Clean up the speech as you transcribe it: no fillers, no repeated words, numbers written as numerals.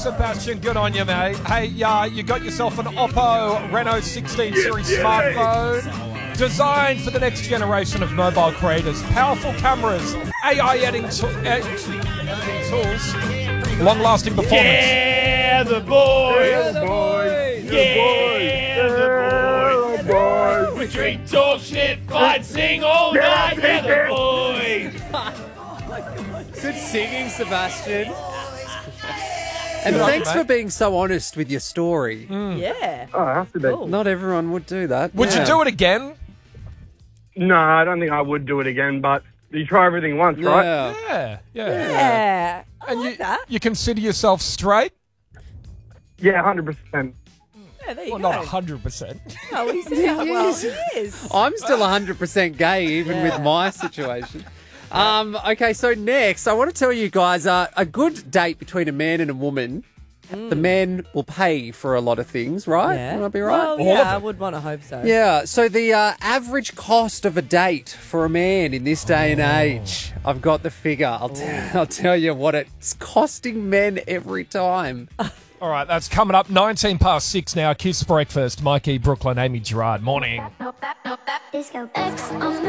Sebastian, good on you, mate. Hey, you got yourself an Oppo Reno 16 series smartphone designed for the next generation of mobile creators. Powerful cameras, AI editing tools, long-lasting performance. Yeah, the boys. Yeah, the boys. Yeah, the boys. We drink, talk shit, fight, sing all night. Yeah, the boys. Good singing, Sebastian. And Good on thanks you, for mate. being so honest with your story. Yeah. Oh, I have to be. Cool. Not everyone would do that. Would you do it again? No, I don't think I would do it again, but you try everything once, right? Yeah. Yeah. Yeah. I And like that. you consider yourself straight? Yeah, 100%. Yeah, there you Well, go. not 100%. Oh, he said well, he is. I'm still 100% gay, even with my situation. Okay, so next, I want to tell you guys a good date between a man and a woman. The man will pay for a lot of things, right? Yeah. Would I be right? Well, All yeah, of I it. would want to hope so. Yeah, so the average cost of a date for a man in this day and age, I've got the figure. I'll tell you what it's costing men every time. All right, that's coming up 19 past 6 now. Kiss Breakfast. Mikey, Brooklyn, Amy Gerard. Morning. Disco X on the